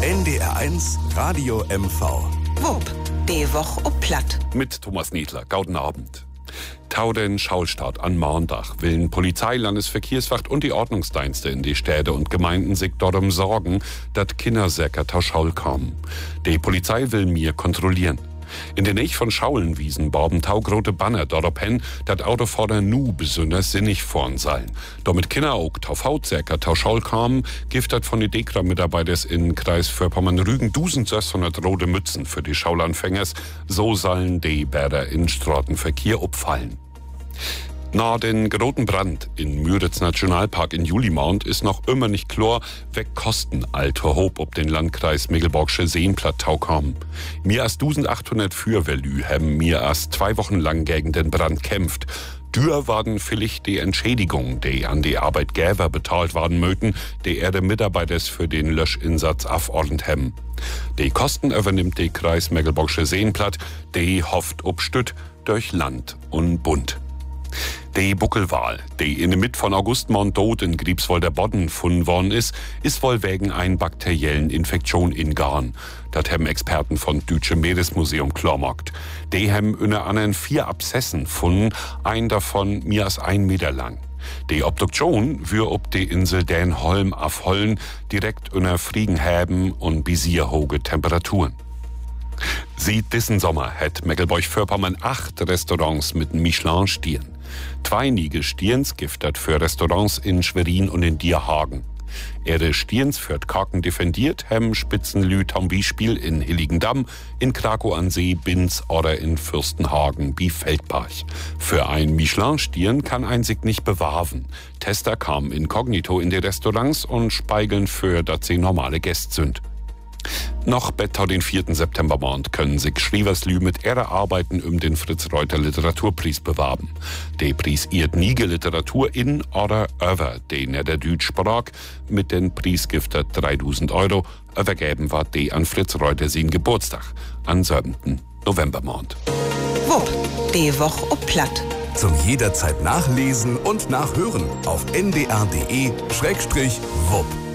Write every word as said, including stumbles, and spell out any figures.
N D R eins Radio M V. Wupp, die Woche ob Platt. Mit Thomas Niedler. Guten Abend. Tau den Schaulstart an Maandag willen Polizei, Landesverkehrswacht und die Ordnungsdienste in die Städte und Gemeinden sich darum sorgen, dass Kindersäcker tau Schaul kommen. Die Polizei will mir kontrollieren. In der Nähe von Schaulenwiesen borben taugrote Banner dort hin, dat Autofahrer nu besonders sinnig vorn sein. Damit Kinder auch tau Hautsäcker tau Schaul kamen, gift dat von die Dekra-Mitarbeiters in Kreis für Pommern-Rügen eintausendsechshundert rote Mützen für die Schaulanfängers. So sollen die Bäder in Straßenverkehr abfallen. Na den großen Brand in Müritz Nationalpark in Julimond ist noch immer nicht klar, wer Kosten alter Hob ob den Landkreis Mecklenburgische Seenplatt tau kommen. Mehr als eintausendachthundert Feuerwehrlü haben mehr als zwei Wochen lang gegen den Brand kämpft. Dür waren vielleicht die Entschädigungen, die an die Arbeitgeber bezahlt werden möchten, die er den Mitarbeiters für den Löschinsatz aufordnet haben. Die Kosten übernimmt die Kreis Mecklenburgische Seenplatt, die hofft ob Stütt durch Land und Bund. Die Buckelwal, die in der Mitte von August mondot in Griebswolder Bodden gefunden worden ist, ist wohl wegen einer bakteriellen Infektion in Garn. Das haben Experten von Deutsche Meeresmuseum klarmacht. Die haben unter anderem vier Abszessen gefunden, ein davon mehr als ein Meter lang. Die Obduktion wird ob die Insel Dänholm aufholen, direkt unter Friegenhäben und bisierhohe Temperaturen. Sieht diesen Sommer hat Mecklenburg-Vorpommern acht Restaurants mit Michelin-Stern. Zwei Nige Stirns giftet für Restaurants in Schwerin und in Dierhagen. Ihre Stirns für Kaken defendiert, haben Spitzenlü am Beispiel in Hilligendamm, in Krakow an See, Binz oder in Fürstenhagen wie Feldbach. Für ein Michelin-Stirn kann ein sich nicht bewahren. Tester kamen inkognito in die Restaurants und speigeln für, dass sie normale Gäste sind. Noch bettau den vierten Septembermond können sich Schrieverslü mit ihrer Arbeiten um den Fritz-Reuter Literaturpreis bewerben. Der Preis ihrt Nige Literatur in oder über den er der Deutschsprach mit den Preisgifter dreitausend Euro übergeben war die an Fritz-Reuter sein Geburtstag am siebten Novembermond. Wupp, die Woche ob Platt. Zum jederzeit nachlesen und nachhören auf n d r punkt d e slash wupp.